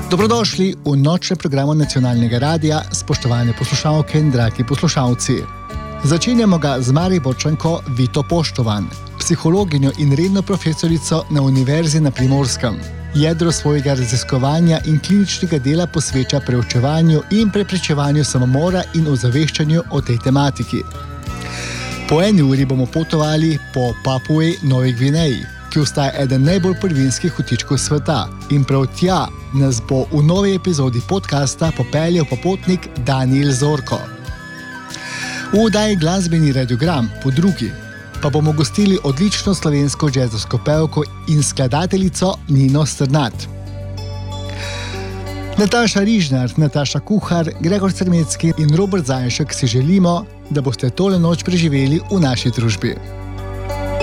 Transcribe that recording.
Dobrodošli v nočnem programu Nacionalnega radia, spoštovane poslušalke in dragi poslušalci. Začenjamo ga z Mariborčanko Vito Poštovan, psihologinjo in redno profesorico na Univerzi na Primorskem. Jedro svojega raziskovanja in kliničnega dela posveča preučevanju in preprečevanju samomora in ozaveščanju o tej tematiki. Po 1 uri bomo potovali po Papui Novi Gvineji, ki ostaja eden najbolj prvinskih kotičkov sveta, in prav tja nas bo v novi epizodi podcasta popeljal popotnik Daniel Zorko. V oddaji Glasbeni radiogram po drugi pa bomo gostili odlično slovensko džezovsko pevko in skladateljico Nino Strnad. Nataša Rižnar, Nataša Kuhar, Gregor Crmecki in Robert Zajšek si želimo, da boste tole noč preživeli v naši družbi.